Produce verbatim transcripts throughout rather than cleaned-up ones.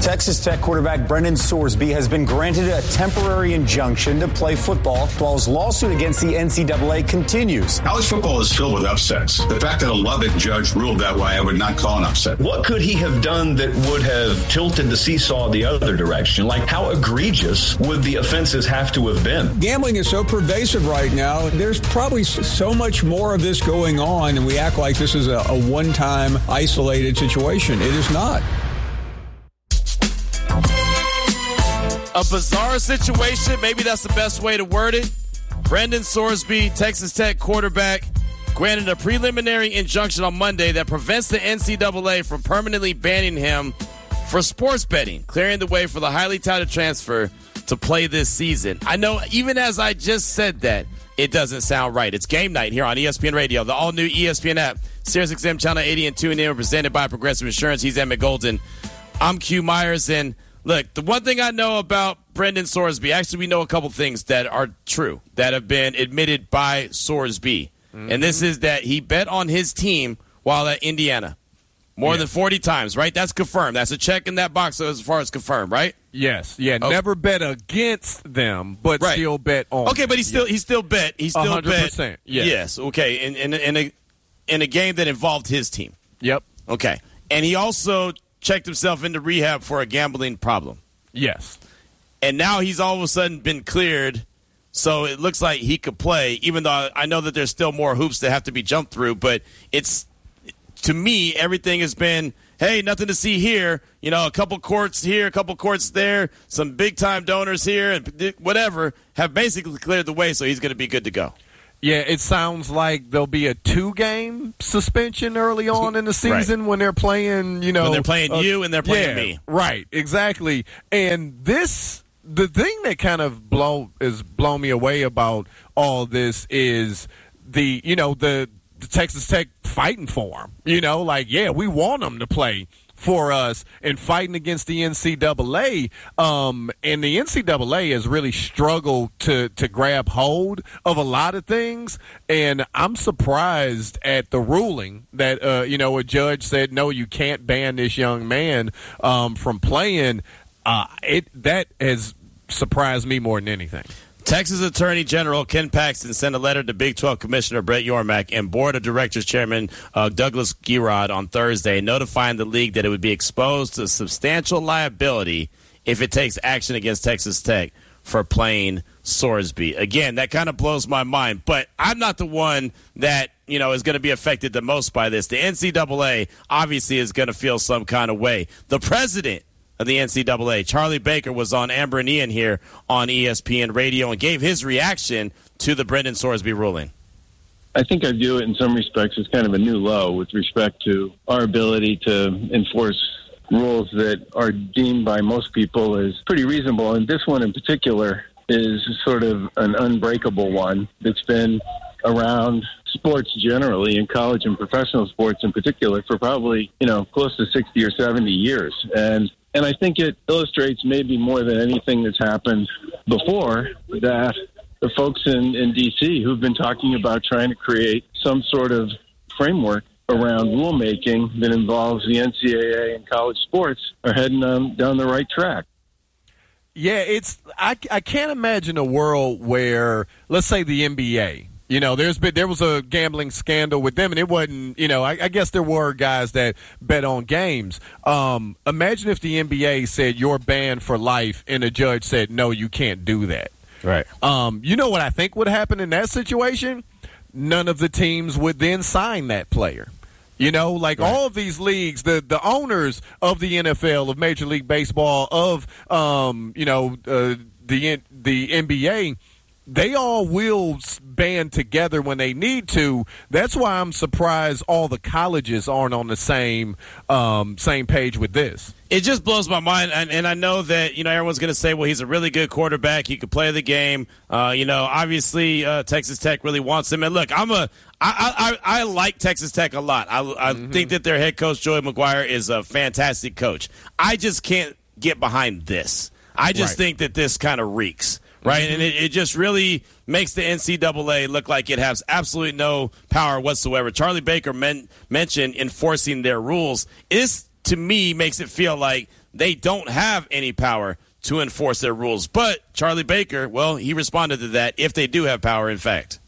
Texas Tech quarterback Brendan Sorsby has been granted a temporary injunction to play football while his lawsuit against the N C double A continues. College football is filled with upsets. The fact that a Lubbock judge ruled that way, I would not call an upset. What could he have done that would have tilted the seesaw the other direction? Like, how egregious would the offenses have to have been? Gambling is so pervasive right now. There's probably so much more of this going on, and we act like this is a, a one-time isolated situation. It is not. A bizarre situation, maybe that's the best way to word it. Brendan Sorsby, Texas Tech quarterback, granted a preliminary injunction on Monday that prevents the N C double A from permanently banning him for sports betting, clearing the way for the highly touted transfer to play this season. I know even as I just said that, it doesn't sound right. It's game night here on E S P N Radio, the all-new E S P N app, Sirius X M Channel eighty and tune in, presented by Progressive Insurance. He's Emmett Golden. I'm Q Myers, and look, the one thing I know about Brendan Sorsby, actually we know a couple things that are true, that have been admitted by Sorsby. Mm-hmm. And this is that he bet on his team while at Indiana more yes. than forty times, right? That's confirmed. That's a check in that box as far as confirmed, right? Yes. Yeah, okay. Never bet against them, but right. still bet on Okay, them. but he still yes. he still bet. He still one hundred percent. bet. Yes. yes. Okay, in, in, in, a, in a game that involved his team. Yep. Okay. And he also checked himself into rehab for a gambling problem. Yes. And now he's all of a sudden been cleared, so it looks like he could play, even though I know that there's still more hoops that have to be jumped through. But it's, to me, everything has been, hey, nothing to see here. You know, a couple courts here, a couple courts there, some big-time donors here, and whatever, have basically cleared the way, so he's going to be good to go. Yeah, it sounds like there'll be a two-game suspension early on in the season right. when they're playing, you know. When they're playing uh, you and they're playing yeah, me. Right, exactly. And this, the thing that kind of blow is blown me away about all this is the, you know, the, the Texas Tech fighting for him. You know, like, yeah, we want them to play for us and fighting against the N C double A. Um, and the N C double A has really struggled to, to grab hold of a lot of things. And I'm surprised at the ruling that, uh, you know, a judge said, no, you can't ban this young man um, from playing. Uh, it that has surprised me more than anything. Texas Attorney General Ken Paxton sent a letter to Big twelve Commissioner Brett Yormark and Board of Directors Chairman uh, Douglas Girod on Thursday, notifying the league that it would be exposed to substantial liability if it takes action against Texas Tech for playing Sorsby. Again, that kind of blows my mind, but I'm not the one that, you know, is going to be affected the most by this. The N C double A obviously is going to feel some kind of way. The president of the N C double A, Charlie Baker, was on Amber and Ian here on E S P N Radio and gave his reaction to the Brendan Sorsby ruling. I think I view it in some respects as kind of a new low with respect to our ability to enforce rules that are deemed by most people as pretty reasonable. And this one in particular is sort of an unbreakable one that's been around sports generally, in college and professional sports in particular, for probably, you know, close to sixty or seventy years. And And I think it illustrates maybe more than anything that's happened before that the folks in, in D C who've been talking about trying to create some sort of framework around rulemaking that involves the N C double A and college sports are heading um, down the right track. Yeah, it's I, I can't imagine a world where, let's say, the N B A. You know, there's been there was a gambling scandal with them, and it wasn't. You know, I, I guess there were guys that bet on games. Um, imagine if the N B A said you're banned for life, and a judge said no, you can't do that. Right. Um, you know what I think would happen in that situation? None of the teams would then sign that player. You know, like right. all of these leagues, the, the owners of the N F L, of Major League Baseball, of um, you know uh, the the N B A. They all will band together when they need to. That's why I'm surprised all the colleges aren't on the same um, same page with this. It just blows my mind, and, and I know that, you know, everyone's going to say, well, he's a really good quarterback. He could play the game. Uh, you know, obviously uh, Texas Tech really wants him. And look, I'm a I, I, I like Texas Tech a lot. I, I mm-hmm. think that their head coach, Joey McGuire, is a fantastic coach. I just can't get behind this. I just right. think that this kind of reeks. Right, mm-hmm. and it, it just really makes the N C double A look like it has absolutely no power whatsoever. Charlie Baker men, mentioned enforcing their rules. This to me, makes it feel like they don't have any power to enforce their rules. But Charlie Baker, well, he responded to that, if they do have power, in fact.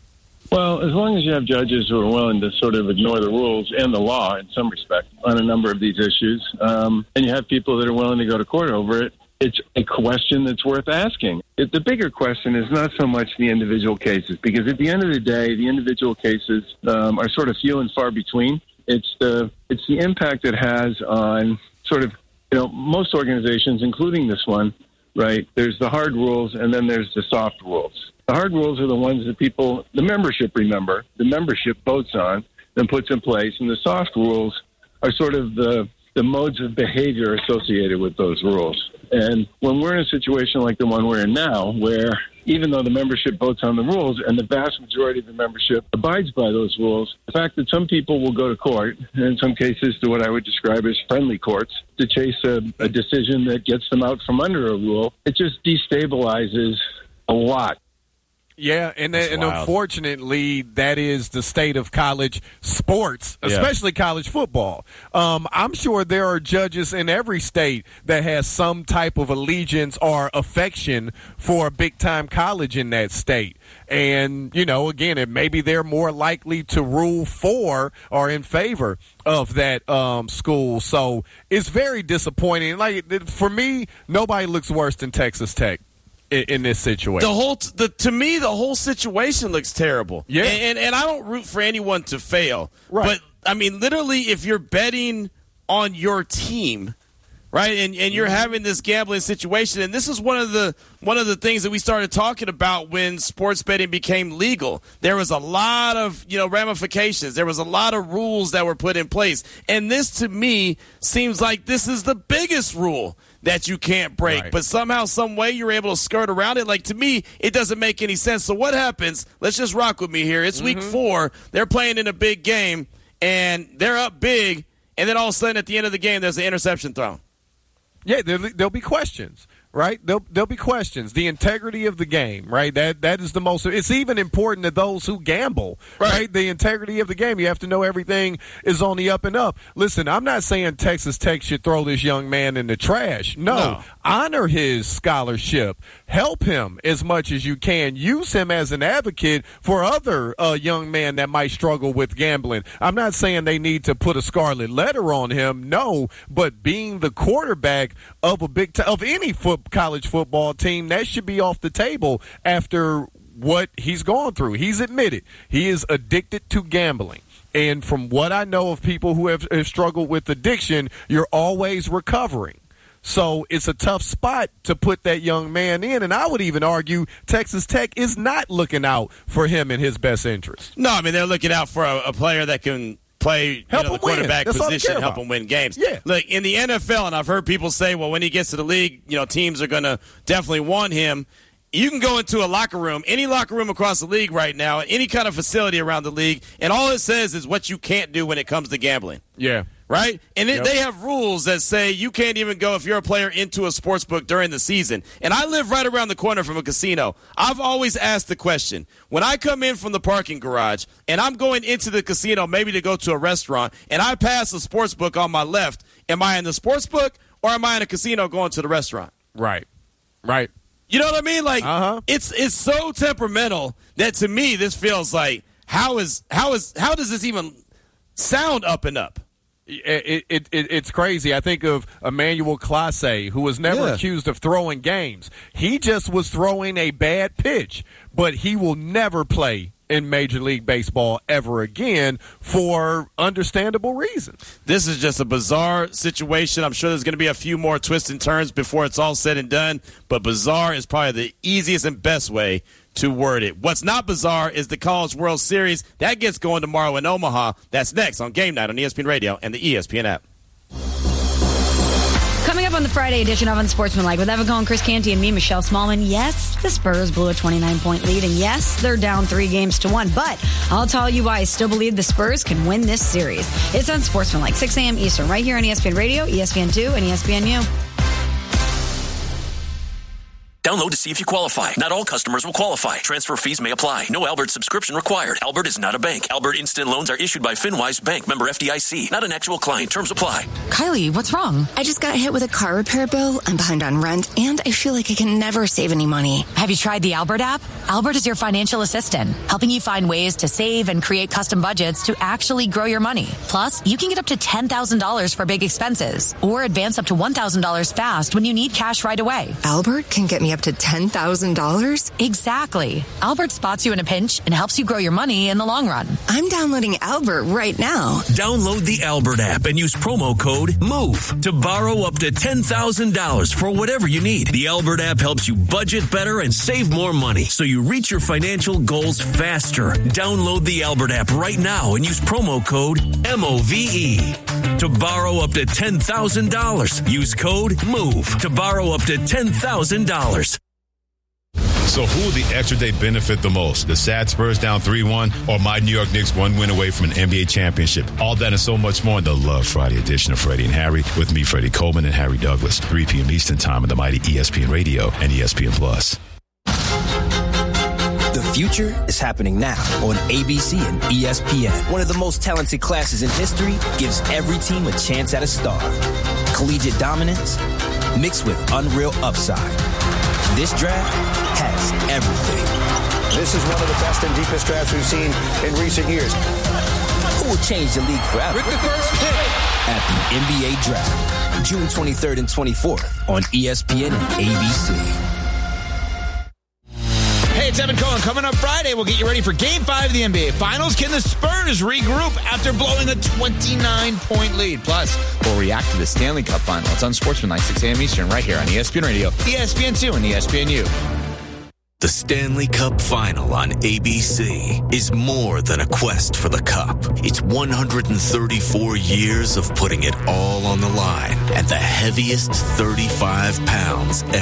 Well, as long as you have judges who are willing to sort of ignore the rules and the law in some respect on a number of these issues, um, and you have people that are willing to go to court over it, it's a question that's worth asking. It, the bigger question is not so much the individual cases, because at the end of the day, the individual cases um, are sort of few and far between. It's the it's the impact it has on sort of, you know, most organizations, including this one, right? There's the hard rules, and then there's the soft rules. The hard rules are the ones that people, the membership, remember, the membership votes on and puts in place, and the soft rules are sort of the the modes of behavior associated with those rules. And when we're in a situation like the one we're in now, where even though the membership votes on the rules and the vast majority of the membership abides by those rules, the fact that some people will go to court, and in some cases to what I would describe as friendly courts, to chase a, a decision that gets them out from under a rule, it just destabilizes a lot. Yeah, and, and unfortunately, that is the state of college sports, especially yeah. college football. Um, I'm sure there are judges in every state that has some type of allegiance or affection for a big-time college in that state. And, you know, again, it, maybe they're more likely to rule for or in favor of that um, school. So it's very disappointing. Like, for me, nobody looks worse than Texas Tech in this situation. The whole, the to me, the whole situation looks terrible. Yeah, and, and and I don't root for anyone to fail. Right. But I mean, literally, if you're betting on your team, right, and and you're mm-hmm. having this gambling situation, and this is one of the one of the things that we started talking about when sports betting became legal. There was a lot of you know ramifications. There was a lot of rules that were put in place, and this to me seems like this is the biggest rule that you can't break, right. but somehow, some way, you're able to skirt around it. Like, to me, it doesn't make any sense. So what happens? Let's just rock with me here. It's mm-hmm. week four. They're playing in a big game, and they're up big, and then all of a sudden, at the end of the game, there's an interception thrown. Yeah, there'll, there'll be questions. Right? There'll, there'll be questions. The integrity of the game, right? That That is the most – it's even important to those who gamble, right. right? The integrity of the game. You have to know everything is on the up and up. Listen, I'm not saying Texas Tech should throw this young man in the trash. No. no. Honor his scholarship. Help him as much as you can. Use him as an advocate for other uh, young men that might struggle with gambling. I'm not saying they need to put a scarlet letter on him. No. But being the quarterback of a big – of any football college football team, that should be off the table after what he's gone through. He's admitted he is addicted to gambling. And from what I know of people who have, have struggled with addiction, you're always recovering. So it's a tough spot to put that young man in. And I would even argue Texas Tech is not looking out for him in his best interest. No, I mean, they're looking out for a, a player that can play you know, the quarterback position, help him win games. Yeah. Look, in the N F L, and I've heard people say, well, when he gets to the league, you know, teams are going to definitely want him. You can go into a locker room, any locker room across the league right now, any kind of facility around the league, and all it says is what you can't do when it comes to gambling. Yeah. Right? And it, yep. they have rules that say you can't even go if you're a player into a sports book during the season. And I live right around the corner from a casino. I've always asked the question, when I come in from the parking garage and I'm going into the casino maybe to go to a restaurant and I pass a sports book on my left, am I in the sports book or am I in a casino going to the restaurant? Right. Right. You know what I mean? Like, uh-huh. it's it's so temperamental that to me this feels like, how is how is how does this even sound up and up? It, it, it, it's crazy. I think of Emmanuel Clase, who was never yeah. accused of throwing games. He just was throwing a bad pitch, but he will never play in Major League Baseball ever again for understandable reasons. This is just a bizarre situation. I'm sure there's going to be a few more twists and turns before it's all said and done, but bizarre is probably the easiest and best way to word it. What's not bizarre is the College World Series. That gets going tomorrow in Omaha. That's next on Game Night on E S P N Radio and the E S P N app. Coming up on the Friday edition of Unsportsmanlike with Evan Cohen, Chris Canty, and me, Michelle Smallman. Yes, the Spurs blew a twenty-nine point lead, and yes, they're down three games to one. But I'll tell you why I still believe the Spurs can win this series. It's Unsportsmanlike, six a.m. Eastern, right here on E S P N Radio, E S P N two, and E S P N U. Download to see if you qualify. Not all customers will qualify. Transfer fees may apply. No Albert subscription required. Albert is not a bank. Albert Instant Loans are issued by FinWise Bank, member F D I C. Not an actual client. Terms apply. Kylie, what's wrong? I just got hit with a car repair bill. I'm behind on rent, and I feel like I can never save any money. Have you tried the Albert app? Albert is your financial assistant, helping you find ways to save and create custom budgets to actually grow your money. Plus, you can get up to ten thousand dollars for big expenses or advance up to one thousand dollars fast when you need cash right away. Albert can get me up to ten thousand dollars? Exactly. Albert spots you in a pinch and helps you grow your money in the long run. I'm downloading Albert right now. Download the Albert app and use promo code MOVE to borrow up to ten thousand dollars for whatever you need. The Albert app helps you budget better and save more money so you reach your financial goals faster. Download the Albert app right now and use promo code M O V E to borrow up to ten thousand dollars. Use code MOVE to borrow up to ten thousand dollars. So who will the extra day benefit the most? The sad Spurs down three one or my New York Knicks one win away from an N B A championship? All that and so much more in the Love Friday edition of Freddie and Harry with me, Freddie Coleman and Harry Douglas, three p.m. Eastern Time on the mighty E S P N Radio and E S P N Plus. The future is happening now on A B C and E S P N. One of the most talented classes in history gives every team a chance at a star. Collegiate dominance mixed with unreal upside. This draft has everything. This is one of the best and deepest drafts we've seen in recent years. Who will change the league forever? With the first pick at the N B A Draft, June twenty-third and twenty-fourth on E S P N and A B C. Hey, it's Evan Cohen. Coming up Friday, we'll get you ready for Game five of the N B A Finals. Can the Spurs regroup after blowing a twenty-nine point lead? Plus, we'll react to the Stanley Cup Final. It's on Sportsmanlike, six a.m. Eastern, right here on E S P N Radio, E S P N two, and E S P N U. The Stanley Cup Final on A B C is more than a quest for the cup. It's one hundred thirty-four years of putting it all on the line at the heaviest thirty-five pounds ever.